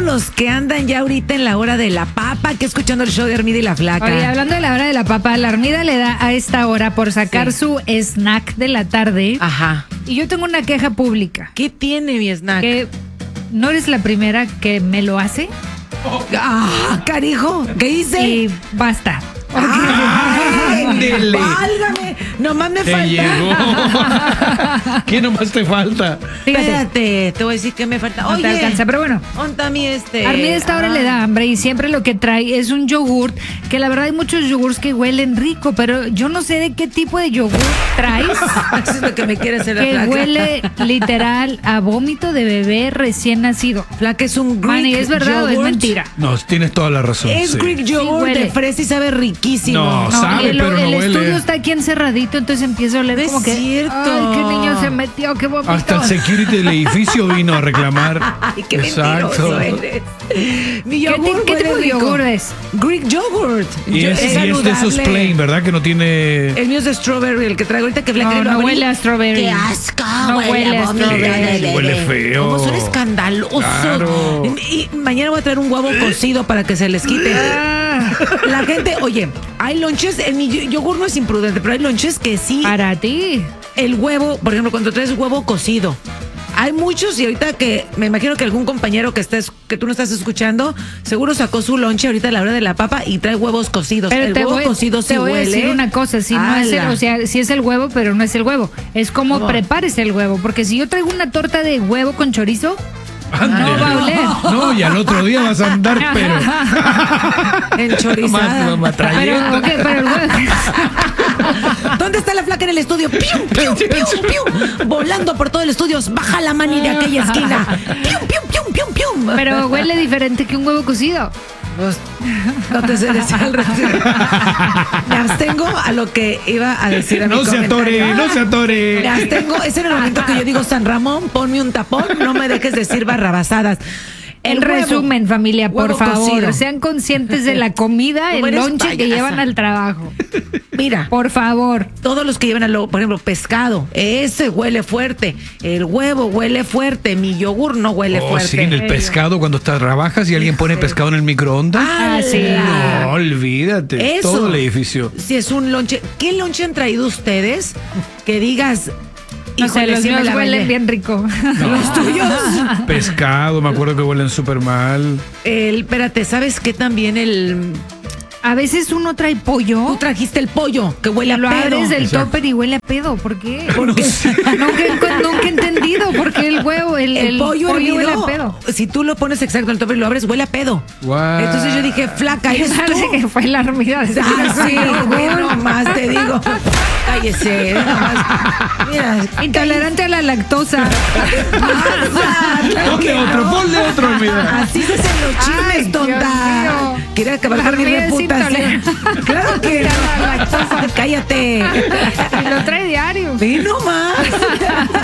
los que andan ya ahorita en la hora de la papa, que escuchando el show de Armida y la Flaca. Oye, hablando de la hora de la papa, la Armida le da a esta hora por sacar su snack de la tarde. Ajá. Y yo tengo una queja pública. ¿Qué tiene mi snack? Que no eres la primera que me lo hace. Ah, carijo, ¿qué hice? Y basta. Ándele. Válgame, nomás me Te falta. llegó. ¿Qué nomás te falta? Fíjate, Espérate, te voy a decir que me falta. no te Oye, alcanza, pero bueno. onta mi Armida esta hora le da hambre y siempre lo que trae es un yogurt, que la verdad hay muchos yogurts que huelen rico, pero yo no sé de qué tipo de yogurt traes, Eso es lo que me quiere hacer la que Flaca. huele literal a vómito de bebé recién nacido. Flaca es un Greek Manny, ¿es verdad o es yogurt. mentira? No, tienes toda la razón. Es sí. Greek yogurt huele. de fresa y sabe riquísimo. No, sabe, y el pero no el huele. estudio está aquí encerradito, entonces empiezo a oler No es como que cierto. ay, qué niño se metió, qué vómito. Hasta el security del edificio vino a reclamar. Ay, qué mentiroso eres. Mi ¿Qué, yogur qué tipo huele de rico. yogur es? Greek yogurt. Y es de esos saludable. plain, ¿verdad? Que no tiene... El mío es de strawberry, el que traigo ahorita que Flaca No, lo no abrí. huele a strawberry. ¡Qué asco! No huele a vómito strawberry. de bebé. Huele feo. Como son escandalosos. Claro. Y mañana voy a traer un huevo cocido para que se les quite. La gente, oye, hay lonches, en mi yogur no es imprudente, pero hay lonches que sí. Para ti. El huevo, por ejemplo, cuando traes huevo cocido. Hay muchos y ahorita que me imagino que algún compañero que tú no estás escuchando, seguro sacó su lonche ahorita a la hora de la papa y trae huevos cocidos. Pero el te huevo voy, cocido sí te voy a huele. decir una cosa, si no es el, ¡Hala! o sea, si es el huevo, pero no es el huevo. Es como ¿Cómo? prepares el huevo, porque si yo traigo una torta de huevo con chorizo, Ándele. no va a oler. No, y al otro día vas a andar, pero... Enchorizada. Nomás trayendo. Pero, ok, pero el huevo. ¿Dónde está la Flaca en el estudio? ¡Pium, pium, pium, pium! Volando por todo el estudio. Baja la mani de aquella esquina. ¡Pium, pium, pium, pium, pium! Pero huele diferente que un huevo cocido. Pues, no te sé decir al respecto. Me abstengo a lo que iba a decir a mi No se comentario. atore, no se Me atore. abstengo. Es en el momento que yo digo, San Ramón, ponme un tapón, no me dejes decir barrabasadas. En huevo. resumen, familia, por Huevo favor, cocido. sean conscientes de la comida, Tú el eres lonche que payasa. llevan al trabajo. Mira, Por favor. todos los que llevan, por ejemplo, pescado, ese huele fuerte. El huevo huele fuerte. Mi yogur no huele Oh, fuerte. sí, en el pescado, cuando trabajas y alguien pone pescado en el microondas. Ah, sí. No, olvídate. Eso. Todo el edificio. Si es un lonche. ¿Qué lonche han traído ustedes? Que digas. No sé, híjole, los sí me míos la huelen bañé. bien rico. Los tuyos. Pescado, me acuerdo que huelen súper mal. Espérate, ¿sabes qué también A veces uno trae Tú pollo, trajiste el pollo que huele a lo pedo. abres del Exacto. topper y huele a pedo. ¿Por qué? Porque Nunca he entendido por qué el huevo, el pollo hervido, huele a pedo. si tú lo pones exacto en el topper y lo abres, huele a pedo. Guau. Entonces yo dije, Flaca, ¿eres Parece tú? que fue la Armida. Ah, sí, bueno, más te digo. Cállese, nomás. Mira, Intolerante a la lactosa. Ponle otro, ponle otro, mira. Así se hacen los chismes, Ay, Dios tonta. mío. Quiere acabar con mi Armida es reputación. intolerante. Claro que A la lactosa. no. Cállate. Y lo trae diario. Ve nomás.